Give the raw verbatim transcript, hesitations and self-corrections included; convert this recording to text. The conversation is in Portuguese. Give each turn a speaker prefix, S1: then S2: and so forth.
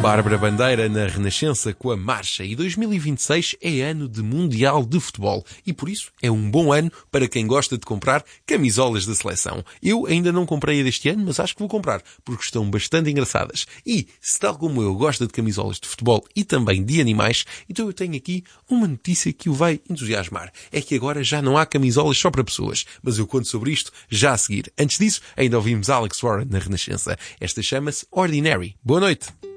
S1: Bárbara Bandeira na Renascença com a marcha, e dois mil e vinte e seis é ano de Mundial de Futebol e por isso é um bom ano para quem gosta de comprar camisolas da seleção. Eu ainda não comprei a deste ano, mas acho que vou comprar porque estão bastante engraçadas. E se tal como eu gosta de camisolas de futebol e também de animais, então eu tenho aqui uma notícia que o vai entusiasmar. É que agora já não há camisolas só para pessoas, mas eu conto sobre isto já a seguir. Antes disso, ainda ouvimos Alex Warren na Renascença. Esta chama-se Ordinary. Boa noite!